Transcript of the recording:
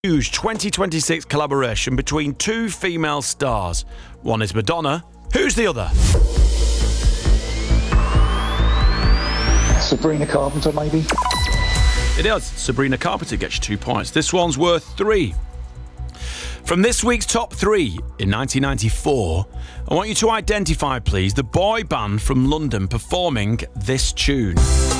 Huge 2026 collaboration between two female stars. One is Madonna. Who's the other? Sabrina Carpenter, maybe? It is. Sabrina Carpenter gets you 2 points. This one's worth 3. From this week's top 3 in 1994, I want you to identify, please, the boy band from London performing this tune.